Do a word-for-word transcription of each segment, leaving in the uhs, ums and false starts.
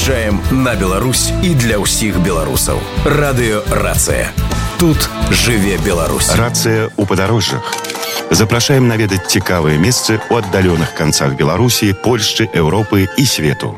Выязджаем на Беларусь і для ўсіх беларусаў. Радыё «Рацыя». Тут жыве Беларусь. Рацыя ў падарожжах. Запрашаем наведаць цікавыя месцы ў аддаленых канцах Беларусі, Польшчы, Еўропы і свету.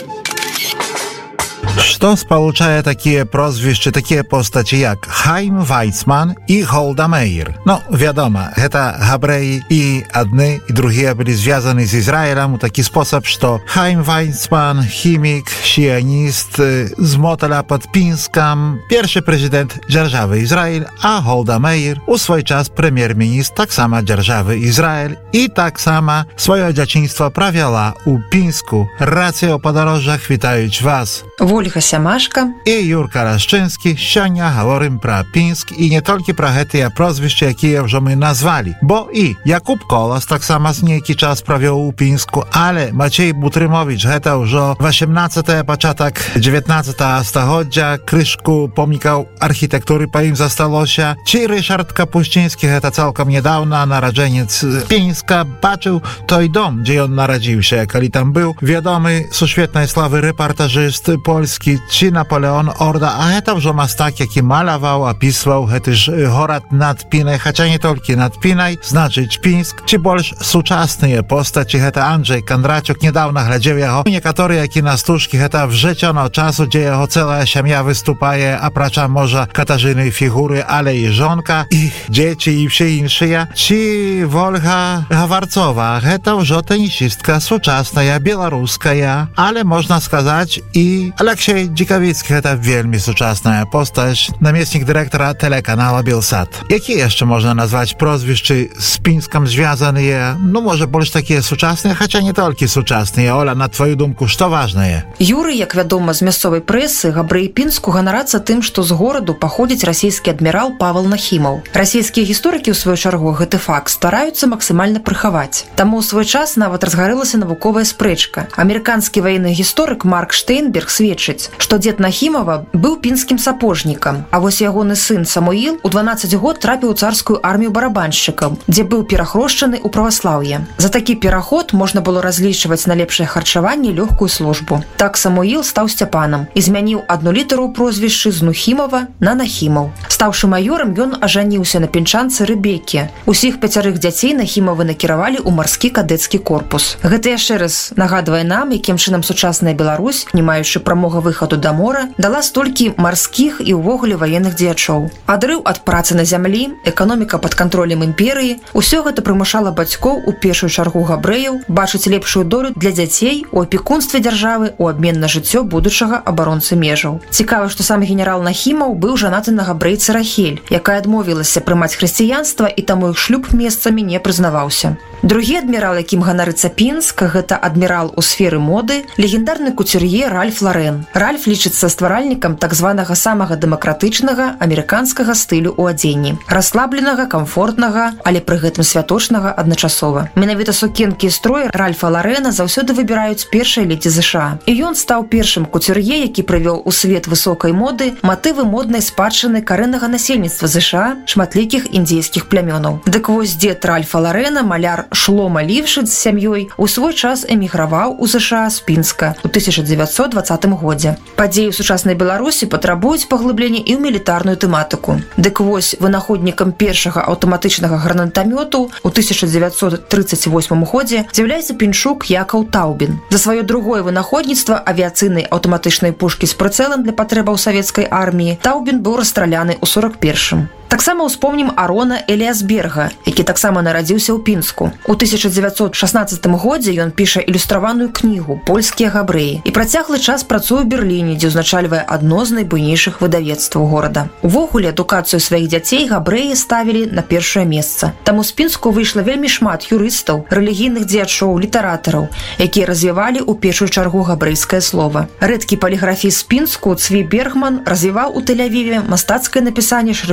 Што спалучае такія прозвішчы, такія постаці, як Хайм Вайцман і Голда Меір? Ну, вядома, гэта габрэі, і адны, і другія былі звязаны з Ізраілем у такі спосаб, што Хайм Вайцман, хімік, сіяніст з Моталя пад Пінскам, першы прэзідэнт дзяржавы Ізраіль, а Голда Меір у свой час прэм'ер-міністр таксама дзяржавы Ізраіль і таксама сваё дзяцінства правяла ў Пінску. Рацыя ў падарожжах вітаюць вас. Ольга Сямашка і Юрка Рашчынскі. Сёння гаворым пра Пінск і не толькі пра гэтыя прозвішчы, якія ўжо мы назвалі. Бо і Якуб Колас таксама з нейкі час правёў у Пінску, але Мацей Бутрымовіч гэта ўжо васемнаццатае, пачатак дзевятнаццатага стагоддзя, крышку помнікаў архітэктуры па ім засталося. Ці Рышард Капусцінскі, гэта цалкам нядаўна нараджэнец Пінска, бачыў той дом, дзе ён нарадзіўся, калі там быў вядомы сусветнай славы рэпартажыст польскі, ці Наполеон Орда, а гэта ўжо мастак, які маляваў, апісваў гэты ж горад над Пінай, хаця не толькі над Пінай, значыць Пінск, ці больш сучасныя постаці, гэта Анджей Кандрачук, недавно глядзеў яго. Некаторыя кінастужкі, гэта вжэцёно часу, дзе яго цэлая сям'я выступае, апрача, можа, Катажыны фігуры, але і жонка, і дзеці, і ўсе іншыя. Ці Вольга Гаварцова, гэта ўжо тэнісістка сучасная, беларуская, але можна сказаць і Алексей Дзікавіцкі, гэта вельмі сучасная постаць, намеснік дырэктара тэлеканала Белсат. Які яшчэ можна назваць прозвішчы з Пінскам звязаныя? Ну, можа, больш такія сучасныя, хаця не толькі сучасныя. Оля, на твою думку, што важнае? Юры, як вядома з мясцовай прэсы, габрэі Пінску ганарацца тым, што з гораду паходзіць расійскі адмірал Павел Нахімаў. Расійскія гісторыкі, ў сваю чаргу, гэты факт стараюцца максімальна прыхаваць. Таму ў свой час нават разгарэлася навуковая спрэчка. Амерыканскі ваенны гісторык Марк Штейнберг сведчыць, што дзед Нахімава быў пінскім сапожнікам, а вось ягоны сын Самуіл у дванаццаць год трапіў у царскую армію барабаншчыкам, дзе быў перахрошчаны ў праваслаўе. За такі пераход можна было разлічваць на лепшае харчаванне, лёгкую службу. Так Самуіл стаў Сцяпанам і змяніў адну літару ў прозвішчы з Нухімава на Нахімаў. Стаўшы маёрам, ён ажаніўся на пінчанцы Рэбеке. Усіх пяцярых дзяцей Нахімавы накіравалі ў марскі кадэцкі корпус. Гэта яшчэ раз нагадвае нам, якім чынам сучасная Беларусь, не маючы прамога выхаду да мора, дала столькі марскіх і ўвогуле ваенных дзеячоў. Адрыў ад працы на зямлі, эканоміка пад кантролем імперыі, усё гэта прымушала бацькоў, у першую чаргу габрэяў, бачыць лепшую долю для дзяцей у апекунстве дзяржавы ў абмен на жыццё будучага абаронцы межаў. Цікава, што сам генерал Нахімаў быў жанаты на габрэйцы Рахель, якая адмовілася прымаць хрысціянства, і таму іх шлюб месцамі не прызнаваўся. Другі адмірал, якім ганарыцца Пінск, гэта адмірал у сферы моды, легендарны куцюр'е Ральф Ларен. Ральф лічыцца стваральнікам так званага самага дэмакратычнага амерыканскага стылю ў адзенні. Расслабленага, камфортнага, але пры гэтым святочнага адначасова. Менавіта сукенкі і строй Ральфа Ларена заўсёды выбіраюць першыя ледзі ЗША. І ён стаў першым куцюр'е, які прывёў у свет высокай моды матывы моднай спадчыны карэннага насельніцтва ЗША шматлікіх індзейскіх плямёнаў. Дык вось дзед Ральфа Ларена, маляр Шлома Лівшыц з сям'ёй, у свой час эміграваў у ЗША з Пінска ў тысяча дзевяцьсот дваццатым годзе. Падзеі ў сучаснай Беларусі патрабуюць паглыблення і ў мілітарную тэматыку. Дык вось вынаходнікам першага аўтаматычнага гранатамёту ў тысяча дзевяцьсот трыццаць восьмым годзе з'яўляецца пінчук Якаў Таубін. За сваё другое вынаходніцтва авіяцыйнай аўтаматычнай пушкі з прыцэлам для патрэбаў савецкай арміі Таубін быў расстраляны ў сорак першым. Таксама ўспомнім Арона Эліасберга, які таксама нарадзіўся ў Пінску. У тысяча дзевяцьсот шаснаццатым годзе ён піша ілюстраваную кнігу «Польскія габрэі» і працяглы час працуе ў Берліне, дзе ўзначальвае адно з найбуйнейшых выдавецтваў горада. Увогуле, адукацыю сваіх дзяцей габрэі ставілі на першае месца. Таму з Пінску выйшла вельмі шмат юрыстаў, рэлігійных дзеячоў, літаратараў, якія развівалі ў першую чаргу габрэйскае слова. Рэдкі паліграфіст з Пінску Цві Бергман развіваў у Тель-Авіве мастацкае напісанне шрыфтоў мовы.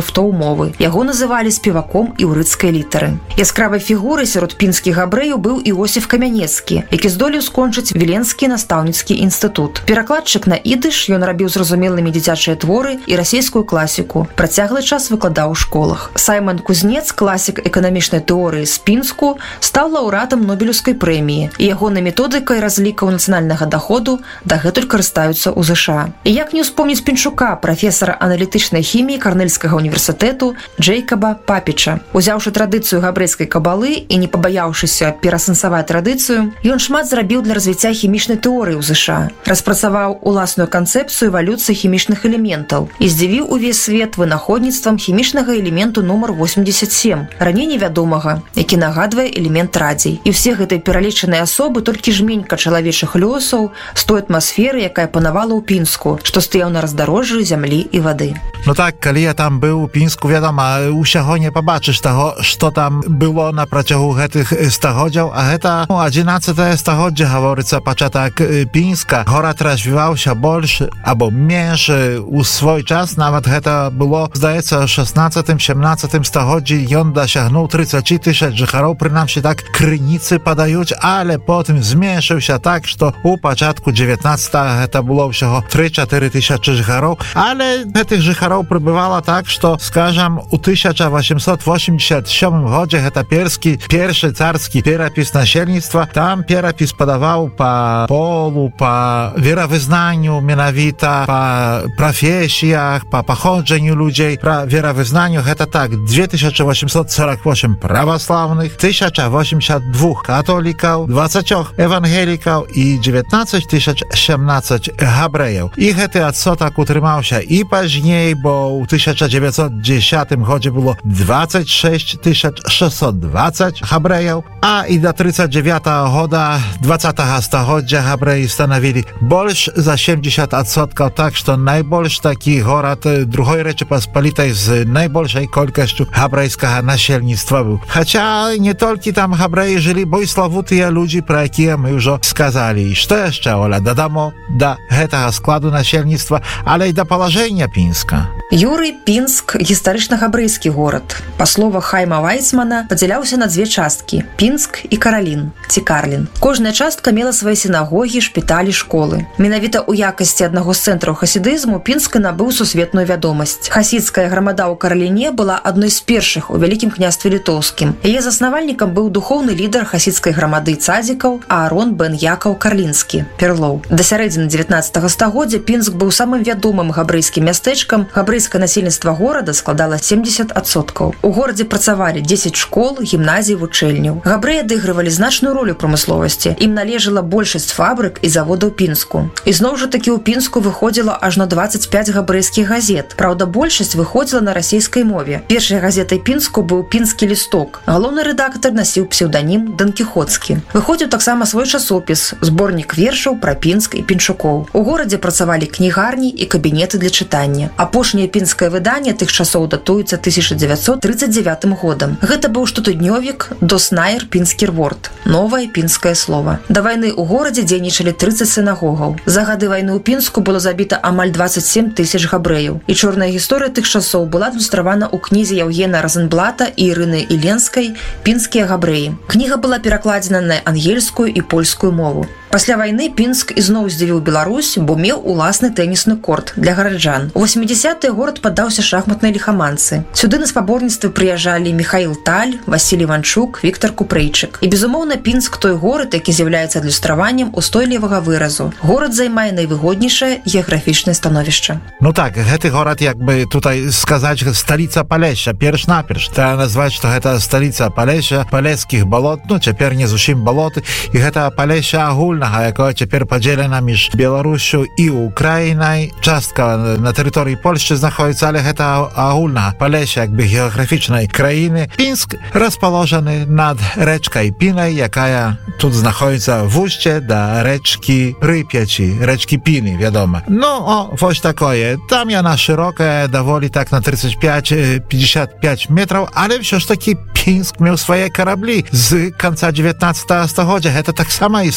мовы. Яго называлі спеваком іўрыцкай літары. Яскравай фігурай сярод пінскіх габрэяў быў Іосіф Камянецкі, які здолеў скончыць Віленскі настаўніцкі інстытут. Перакладчык на ідыш, ён рабіў зразумелымі дзіцячыя творы і расійскую класіку. Працяглы час выкладаў у школах. Саймон Кузнец, класік эканамічнай тэорыі з Пінску, стаў лаўрэатам Нобелеўскай прэміі, і ягонай методыкай разлікаў нацыянальнага даходу дагэтуль карыстаюцца ў ЗША. І як не ўспомніць Пінчука, прафесара аналітычнай хіміі Карнельскага універсітэту Джейкаба Папіча. Узяўшы традыцыю габрэйскай кабалы і не пабаяўшыся перасэнсаваць традыцыю, ён шмат зрабіў для развіцця хімічнай тэорыі ў ЗША. Распрацаваў уласную канцэпцыю эвалюцыі хімічных элементаў і здзівіў увесь свет вынаходніцтвам хімічнага элементу нумар восемьдесят семь, раней невядомага, які нагадвае элемент радзій. І ўсе гэтыя пералічаныя асобы толькі жменька чалавечых лёсаў з той атмасферы, якая панавала ў Пінску, што стаяў на раздарожжы зямлі і вады. No tak, kiedy ja tam był w Pińsku, wiadomo, usiacho nie pobaczysz tego, co tam było na przeciągu tych stachodział, a heta no, jedenastego stachodzie, haworyca paczatak Pińska, horat rozwijał się больше, albo mniejszy u swój czas, nawet heta było, zdaje się, w szesnastym siedemnastym stachodzie i on dosięgnął trzydzieści tysięcy harów, przynajmniej tak krynicy padając, ale potem zmniejszył się tak, że u początku dziewiętnastego heta było всього trzy cztery tysiące harów, ale tych harów прибывала так, что, скажем, у тысяча восемьсот восемьдесят седьмым году это перский, первый царский перепис насельництва. Там перепис подавал по полу, по веровызнанию, менавито, по профессиях, по походжению людей. Про веровызнанию это так, две тысячи восемьсот сорок восемь православных, тысяча восемьдесят два католиков, двадцать евангеликов и dziewiętnaście tysięcy семнадцать габреев. Ich это отсоток утрымался и позднее, bo w tysiąc dziewięćset dziesiątym году było двадцать шесть тысяч шестьсот двадцать габреев, a i do тридцать девятого года двадцатого столетия габреи stanowili больше за семьдесят odsotkov, tak, że najbolszy taki город другой Rzeczypospolitej z najbolszej kolkością hebrajskiego nasielnictwa był. Chociaż nie tylko tam Hebreji żyli, bo i sławuty ludzie, про jakie my już skazali. Что jeszcze, Ola, dodamo do tego składu nasielnictwa, ale i do położenia Pińska. Юрый Пінск гістарычна-габрэйскі горад. Па словах Хайма Вайцмана, падзяляўся на дзве часткі – Пінск і Каралін, ці Карлін. Кожная частка мела свае сінагогі, шпіталі, школы. Менавіта ў якасці аднаго з цэнтраў хасідызму Пінск набыў сусветную вядомасць. Хасідская грамада ў Караліне была адной з першых у Вялікім княстве літоўскім. Яе заснавальнікам быў духоўны лідар хасідскай грамады цадзікаў Аарон бен Якаў Карлінскі, Перлоў. Да сярэдзіны дзевятнаццатага стагоддзя Пінск быў самым вядомым габрэйскім мястэчкам. Габрэйскае насельніцтва горада складала семьдесят адсоткаў. У горадзе працавалі дзесяць школ, гімназій, вучэльняў. Габрэі адыгрывалі значную ролю ў прамысловасці. Ім належала большасць фабрык і заводаў Пінску. І зноў жа такі ў Пінску выходзіла аж на двадцать пять габрэйскіх газет. Праўда, большасць выходзіла на расійскай мове. Першай газетай Пінску быў «Пінскі лісток». Галоўны рэдактар насіў псеўданім Дон Кіхоцкі. Выходзіў таксама свой часопіс, зборнік вершаў пра Пінск і пінчукоў. У горадзе працавалі кнігарні і кабінеты для чытання. Апошняе пінскае выданне тых часоў датуецца тысяча дзевяцьсот тридцать девятым годам. Гэта быў штотыднёвік «Доснайр Пінскір ворд» – новае пінскае слово. Да вайны ў горадзе дзейнічалі тридцать сінагогаў. За гады вайны ў Пінску было забіта амаль двадцать семь тысяч габрэяў. І чорная гісторыя тых часоў была адлюстравана ў кнізе Яўгена Розенблата і Ірыны Іленскай «Пінскія габрэі». Кніга была перакладзена на ангельскую і польскую мову. Пасля вайны Пінск ізноў здзівіў Беларусь, бо меў уласны тэнісны корт для гараджан. У восьмідзесятыя горад паддаўся шахматнай ліхаманцы. Сюды на спаборніцтвы прыязджалі Міхаіл Таль, Васіль Іванчук, Віктар Купрэйчык. І, безумоўна, Пінск той горад, які з'яўляецца адлюстраваннем устойлівага выразу. Горад займае найвыгоднейшае геаграфічнае становішча. No tak, гэты горад, jakby tutaj skazać, stolica Palesia, pierś-napierś. Trzeba nazwać, że to stolica Palesia, Paleckich bolot, no, цяпер не зусім болоty. I гэта Palesia ogólna, яка цяпер падзелена між Беларусю і Украінай. Частка на тэрыторыі Польшчы знаходзіцца, але гэта агульна Палеся, якby геаграфічнай краіны. Пінск расположены над рэчкай Пінай, якая тут знаходзіцца в устье да рэчкі Припяці, рэчкі Піны, вядома. Ну, о, вось такое. Там яна шырокая, даволі так на тридцать пять пятьдесят пять метров, але все ж таки Пінск меў свае караблі з канца dziewiętnastego стагоддзя. Гэта таксама істотнае.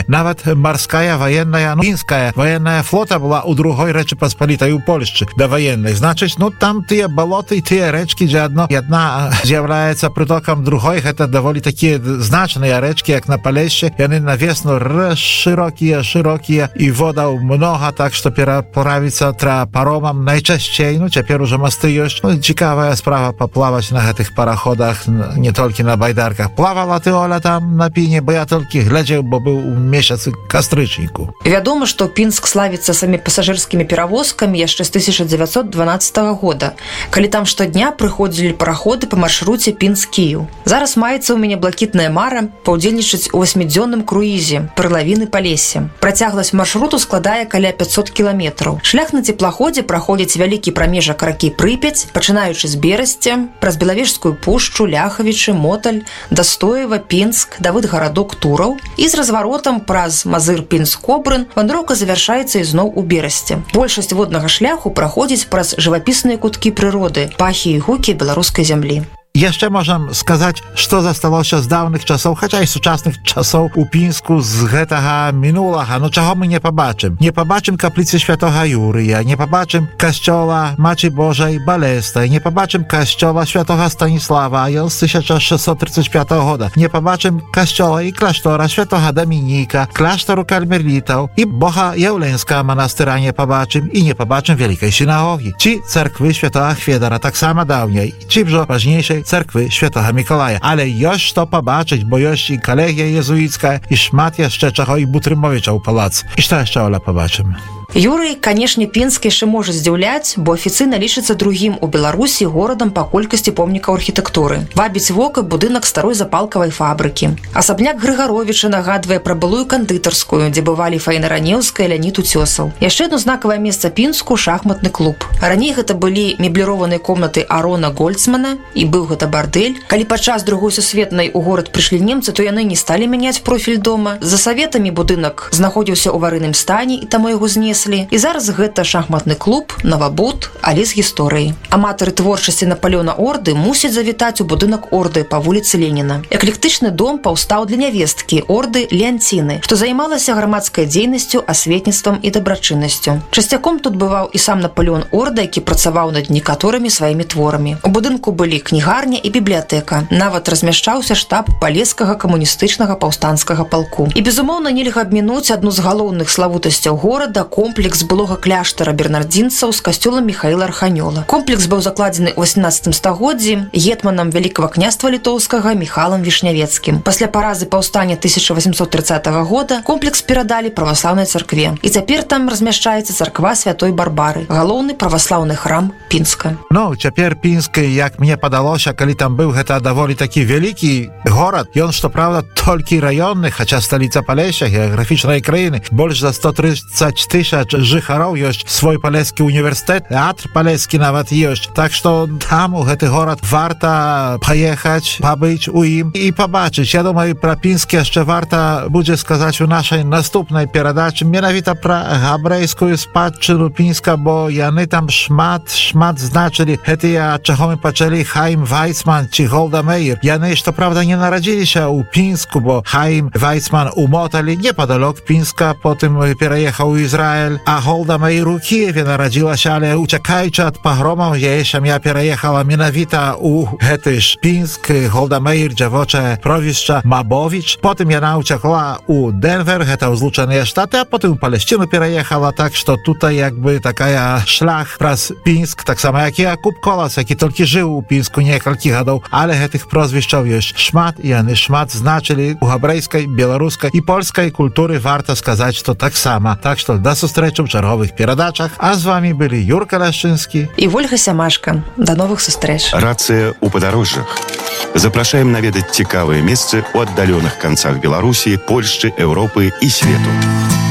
Nawet morskая военная, ну, финская военная флота была у другой Речи Посполитой у Польши до военной. Значит, ну, там те болоты, те речки, где одно, одна з'является притоком другой, это довольно такие значные речки, как на Полесье, и они на весну широкие, широкие, и вода много, так что переправиться треба паромом найчастей, ну, теперь уже мосты есть. Ну, ciekawa sprawa poplawać na tych parachodach, nie tylko na bajdarkach. Плавала ty, Оля, там на Пине, bo ja только глядел, bo był месяц кастрычніку. Вядома, што Пінск славіцца самі пасажырскімі перавозкамі яшчэ з тысяча дзевяцьсот дванаццатага года, калі там штодня прыходзілі параходы па маршруце Пінск-Кіеў. Зараз маецца ў мяне блакітная мара паўдзельнічаць у васьмідзённым круізе перлавіны Палесся. Працягласць маршруту складае каля пятьсот кіламетраў. Шлях на цеплаходзе праходзіць вялікі прамежак ракі Прыпяць, пачынаючы з Берасця, праз Белавежскую пушчу, Ляхавічы, Моталь, Дастоева, Пінск, Давыд-гарадок, Тураў і з разваротам праз Мазыр-Пінск-Кобрын вандроўка завяршаецца ізноў у Берасці. Большасць воднага шляху праходзіць праз жывапісныя куткі прыроды, пахі і гукі беларускай зямлі. Jeszcze możemy сказать, что zostało się z dawnych czasów, chociaż i współczesnych czasów u Pińsku z tego minulego. No czego my nie pobaczymy? Nie pobaczymy kaplicy Świętego Jurija, nie pobaczymy kościoła Matki Bożej Balestej, nie pobaczymy kościoła Świętego Stanisława z tysiąc sześćset trzydziestego piątego roku, nie pobaczymy kościoła i klasztora Świętego Dominika, klasztoru Karmelitów i Boha Jauleńska monastyra nie pobaczymy i nie pobaczymy Wielkiej Synagogi, czy cerkwy Świętego Chwiedara, tak samo dawniej, czy w ważniejszej cerkwy Świętego Mikołaja. Ale już to pobaczyć, bo już i kolegia jezuicka, i szmat jeszcze czego i Butrymowicza u palacu. I co jeszcze, Ola, pobaczymy? Юрый, канешне, Пінск яшчэ можа здзіўляць, бо афіцыйна лічыцца другім у Беларусі горадам па колькасці помнікаў архітэктуры. Вабіць вока будынак старой запалкавай фабрыкі. Асабняк Грыгаровіча нагадвае пра былую кандытарскую, дзе бывалі Фаіна Ранеўская і Леанід Уцёсаў. Яшчэ адно знакавае месца Пінску — шахматны клуб. Раней гэта былі мебліраваныя комнаты Арона Гольцмана, і быў гэта бардэль. Калі падчас другой сусветнай у горад прыйшлі немцы, то яны не сталі мяняць профіль дома. За саветамі будынак знаходзіўся ў аварыйным стане, і таму яго знеслі. І зараз гэта шахматны клуб, навабуд, але з гісторыяй. Аматары творчасці Напалеона Орды мусяць завітаць у будынак Орды па вуліцы Леніна. Эклектычны дом паўстаў для нявесткі Орды Леанціны, што займалася грамадскай дзейнасцю, асветніцтвам і дабрачыннасцю. Часцяком тут бываў і сам Напалеон Орда, які працаваў над некаторымі сваімі творамі. У будынку былі кнігарня і бібліятэка. Нават размяшчаўся штаб палескага камуністычнага паўстанцкага палку. І, безумоўна, нельга абмінуць адну з галоўных славутасцяў горада — комплекс былога кляштара бернардзінцаў з касцёлам Міхаіла Арханёла. Комплекс быў закладзены ў васемнаццатым стагоддзі гетманам Вялікага княства літоўскага Міхалам Вішнявецкім. Пасля паразы паўстання тысяча восемьсот тридцатого года комплекс перадалі праваслаўнай царкве. І цяпер там размяшчаецца царква Святой Барбары, галоўны праваслаўны храм Пінска. Ну, цяпер Пінск, як мне падалося, калі там быў, гэта даволі такі вялікі горад. Ён, што праўда, толькі раённы, хаця сталіца Палесся, геаграфічнай краіны, больш за сто тридцать тысяч жыхароў, ёсць свой палескі універсітэт, тэатр палескі нават ёсць. Так што там у гэты горад варта паехаць, пабыць у ім і пабачыць. Я думаю, пра Пінск яшчэ варта будзе сказаць у нашай наступнай перадачы, менавіта пра габрэйскую спадчыну Пінска, бо яны там шмат, шмат значылі. Гэтыя, чаго мы пачалі, Хаім Вайцман ці Голда Меір, яны, што правда, не нарадзіліся ў Пінску, бо Хаім Вайцман у Моталі, непадалёк Пінска, потым пераехаў у Ізраіль, а Голда Меір у Кіеве нарадзілася, але уцякаючы ад пагромаў, яе сям'я пераехала менавіта ў гэты ж Пінск. Голда Меір, дзявочае провішча Мабовіч. Потым яна уцякла ў Денвер, гэта ў Злучаныя Штаты, а потым у Палесціну пераехала, так што тутай як бы такая шлях праз Пінск, так само як і Якуб Колас, які толькі жыў у Пінску некалькі гадоў, але гэтых прозвішчаў ёсць шмат, і яны шмат значылі у габрэйскай, беларускай і польскай культуры. Варта сказаць, што таксама. Так што да сустрэчы ў чарговых перадачах. А з вами былі Юрка Ляшчынскі і Вольга Сямашка. Да новых сустрэч. Рацыя ў падарожжах. Запрашаем наведаць цікавыя месцы ў аддаленых канцах Беларусі, Польшчы, Еўропы і свету.